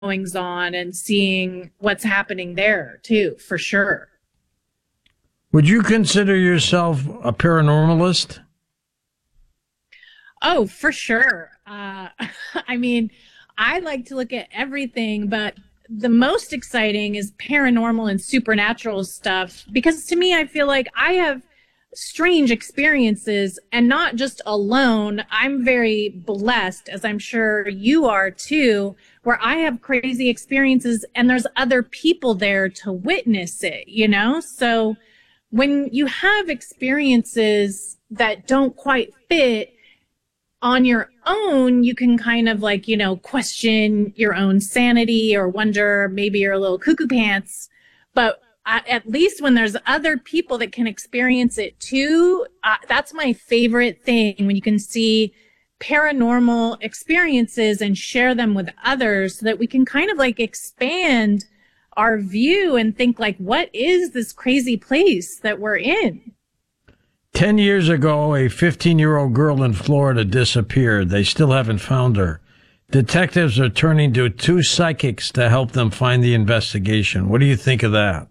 goings on and seeing what's happening there too, for sure. Would you consider yourself a paranormalist? Oh, for sure. I mean, I like to look at everything, but the most exciting is paranormal and supernatural stuff because to me, I feel like I have strange experiences and not just alone. I'm very blessed, as I'm sure you are too, where I have crazy experiences and there's other people there to witness it, you know? So when you have experiences that don't quite fit on your own, you can kind of like, you know, question your own sanity or wonder maybe you're a little cuckoo pants. But at least when there's other people that can experience it too, that's my favorite thing, when you can see paranormal experiences and share them with others so that we can kind of like expand our view and think like, what is this crazy place that we're in? 10 years ago, a 15-year-old girl in Florida disappeared. They still haven't found her. Detectives are turning to 2 psychics to help them find the investigation. What do you think of that?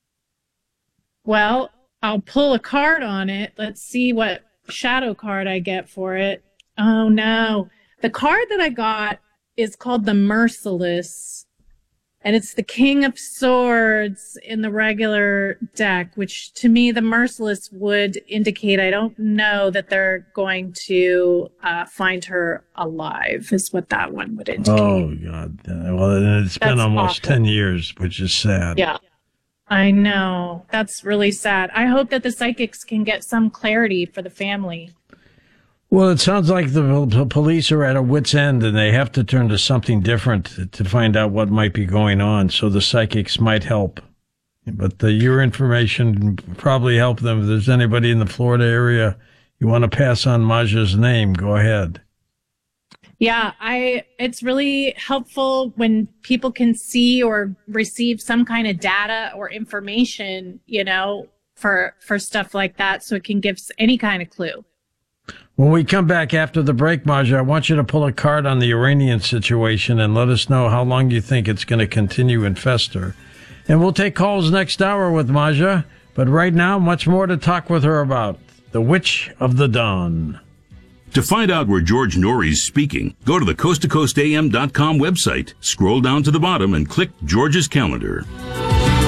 Well, I'll pull a card on it. Let's see what shadow card I get for it. Oh, no. The card that I got is called the Merciless, and it's the King of Swords in the regular deck, which to me, the Merciless would indicate I don't know that they're going to find her alive, is what that one would indicate. Oh, God. Well, it's been almost awful. 10 years, which is sad. Yeah. I know. That's really sad. I hope that the psychics can get some clarity for the family. Well, it sounds like the police are at a wit's end and they have to turn to something different to find out what might be going on. So the psychics might help. But your information probably help them. If there's anybody in the Florida area you want to pass on Maja's name, go ahead. Yeah, it's really helpful when people can see or receive some kind of data or information, you know, for stuff like that, so it can give any kind of clue. When we come back after the break, Maja, I want you to pull a card on the Iranian situation and let us know how long you think it's going to continue and fester. And we'll take calls next hour with Maja, but right now, much more to talk with her about. The Witch of the Dawn. To find out where George Norrie's speaking, go to the coasttocoastam.com website, scroll down to the bottom, and click George's calendar.